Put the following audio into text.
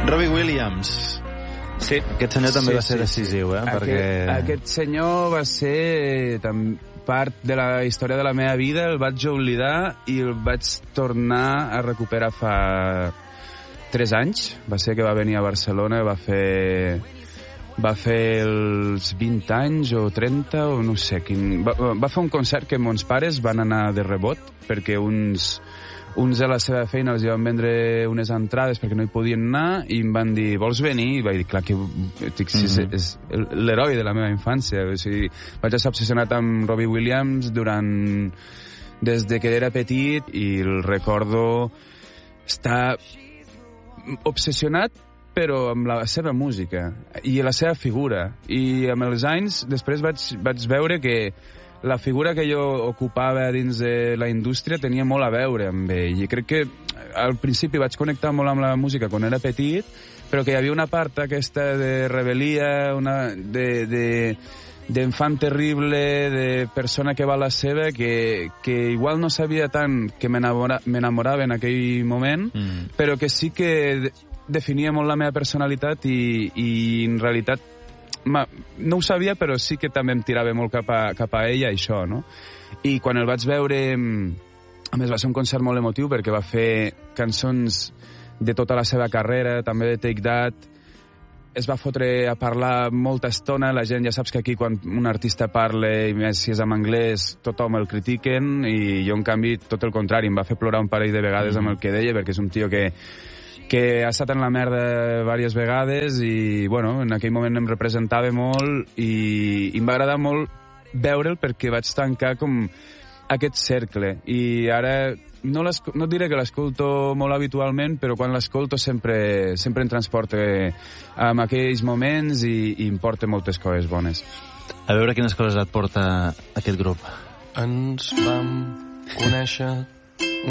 Robbie Williams. Sí. Aquest senyor també va ser decisiu, perquè... Aquest senyor va ser part de la història de la meva vida, el vaig oblidar i el vaig tornar a recuperar fa 3 anys. Va ser que va venir a Barcelona, va fer els 20 anys o 30 o no sé quin... Va fer un concert que mons pares van anar de rebot perquè uns de la seva feina els van vendre unes entrades perquè no hi podien anar i em van dir, vols venir? I vaig dir, clar que és l'heroi de la meva infància. O sigui, vaig estar obsessionat amb Robbie Williams des de que era petit i el recordo estar obsessionat però amb la seva música i la seva figura. I amb els anys després vaig veure que la figura que jo ocupava dins de la indústria tenia molt a veure amb ell. I crec que al principi vaig connectar molt amb la música quan era petit, però que hi havia una part aquesta de rebel·lia, d'enfant terrible, de persona que va a la seva, que igual no sabia tant que m'enamorava en aquell moment, però que sí que definia molt la meva personalitat i en realitat no ho sabia, però sí que també em tirava molt cap a ella, això, no? I quan el vaig veure, a més va ser un concert molt emotiu perquè va fer cançons de tota la seva carrera, també de Take That, es va fotre a parlar molta estona, la gent ja saps que aquí quan un artista parla, i més si és en anglès, tothom el critiquen, i jo en canvi tot el contrari, em va fer plorar un parell de vegades amb el que deia, perquè és un tio que ha estat en la merda diverses vegades i, bueno, en aquell moment em representava molt i em va agradar molt veure'l perquè vaig tancar com aquest cercle. I ara no diré que l'escolto molt habitualment, però quan l'escolto sempre em transporta en aquells moments i em porta moltes coses bones. A veure quines coses et porta aquest grup. Ens vam conèixer